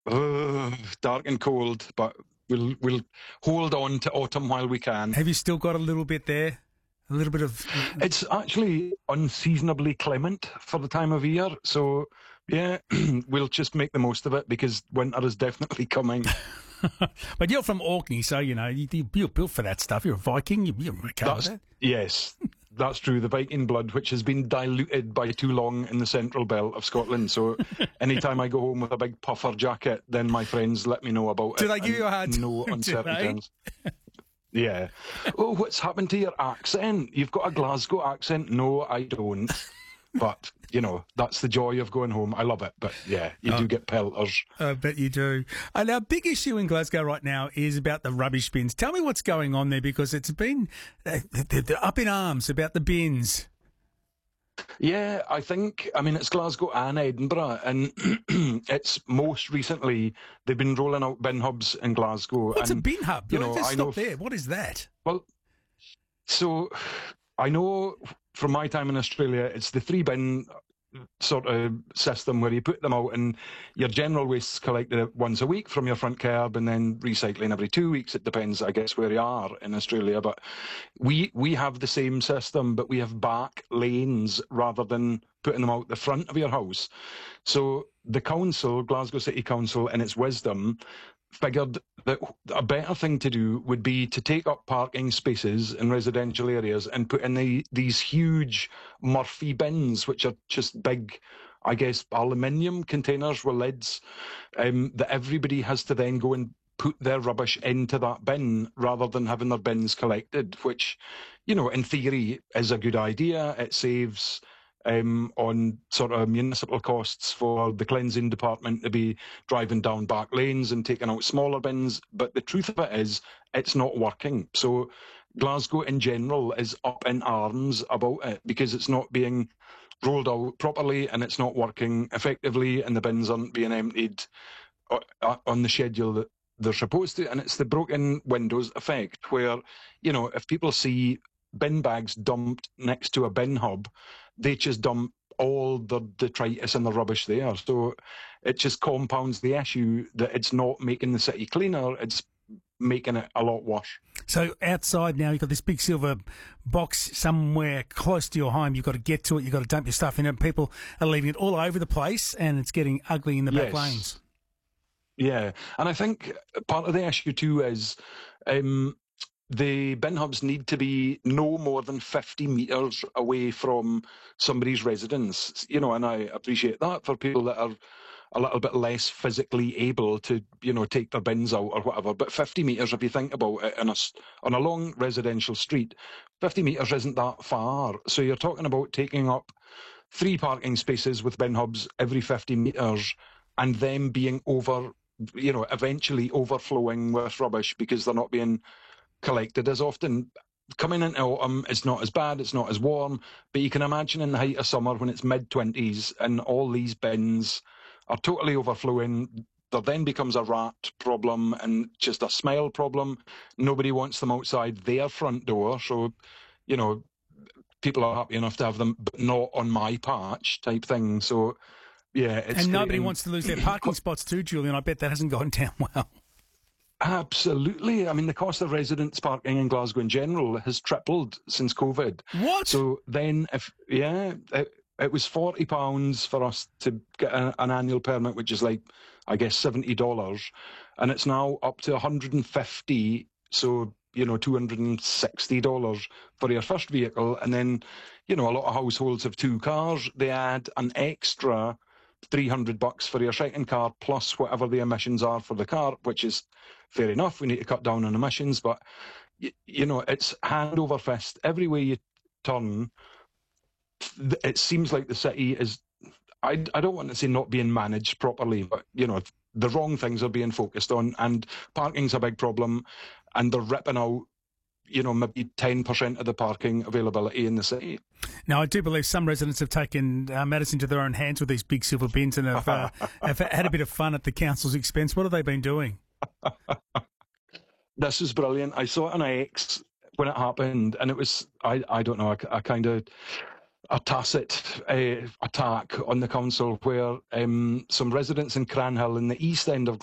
Dark and cold, but we'll hold on to autumn while we can. Have you still got a little bit there? A little bit of... It's actually unseasonably clement for the time of year, so yeah, we'll just make the most of it because winter is definitely coming. But you're from Orkney, so, you're built for that stuff. You're a Viking. You're okay with that. Yes, that's true. The Viking blood, which has been diluted by too long in the central belt of Scotland. So anytime I go home with a big puffer jacket, then my friends let me know about it. Do they give you a hard time? No uncertain terms. Yeah. Oh, what's happened to your accent? You've got a Glasgow accent. No, I don't. But, that's the joy of going home. I love it. But, yeah, you do get pelters. I bet you do. And our big issue in Glasgow right now is about the rubbish bins. Tell me what's going on there, because it's been they're up in arms about the bins. Yeah, it's Glasgow and Edinburgh, and it's most recently they've been rolling out bin hubs in Glasgow. What's a bin hub? Let's I stop there. What is that? Well, so I know from my time in Australia, it's the 3-bin sort of system where you put them out and your general waste's collected once a week from your front curb and then recycling every 2 weeks. It depends, I guess, where you are in Australia. But we have the same system, but we have back lanes rather than putting them out the front of your house. So the council, Glasgow City Council, in its wisdom, figured that a better thing to do would be to take up parking spaces in residential areas and put in these huge Murphy bins, which are just big, I guess, aluminium containers with lids, that everybody has to then go and put their rubbish into that bin rather than having their bins collected, which, in theory is a good idea. It saves on sort of municipal costs for the cleansing department to be driving down back lanes and taking out smaller bins. But the truth of it is, it's not working. So Glasgow in general is up in arms about it because it's not being rolled out properly and it's not working effectively and the bins aren't being emptied on the schedule that they're supposed to. And it's the broken windows effect where, if people see bin bags dumped next to a bin hub, they just dump all the detritus and the rubbish there. So it just compounds the issue that it's not making the city cleaner, it's making it a lot worse. So outside now, you've got this big silver box somewhere close to your home. You've got to get to it, you've got to dump your stuff in it. People are leaving it all over the place and it's getting ugly in the back lanes. Yeah, and I think part of the issue too is the bin hubs need to be no more than 50 metres away from somebody's residence, and I appreciate that for people that are a little bit less physically able to, take their bins out or whatever. But 50 metres, if you think about it, on a long residential street, 50 metres isn't that far. So you're talking about taking up 3 parking spaces with bin hubs every 50 metres and them being eventually overflowing with rubbish because they're not being collected as often. Coming into autumn, it's not as bad, it's not as warm, but you can imagine in the height of summer when it's mid-20s and all these bins are totally overflowing, there then becomes a rat problem and just a smell problem. Nobody wants them outside their front door, so, people are happy enough to have them, but not on my patch type thing. So, yeah, it's... And nobody wants to lose their parking spots too, Julian. I bet that hasn't gone down well. Absolutely. I mean, the cost of residence parking in Glasgow in general has tripled since COVID. What? So then, it was £40 for us to get an annual permit, which is like, I guess, $70. And it's now up to $150. So, $260 for your first vehicle. And then, a lot of households have 2 cars. They add an extra $300 for your second car plus whatever the emissions are for the car, which is fair enough. We need to cut down on emissions, but it's hand over fist every way you turn. It seems like the city is, I don't want to say not being managed properly, but the wrong things are being focused on, and parking's a big problem, and they're ripping out maybe 10% of the parking availability in the city. Now, I do believe some residents have taken matters into their own hands with these big silver bins and have had a bit of fun at the council's expense. What have they been doing? This is brilliant. I saw it on X when it happened, and it was, I don't know, a tacit attack on the council where some residents in Cranhill in the east end of